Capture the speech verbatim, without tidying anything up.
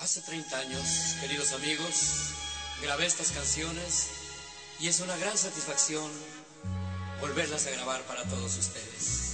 Hace treinta años, queridos amigos, grabé estas canciones y es una gran satisfacción volverlas a grabar para todos ustedes.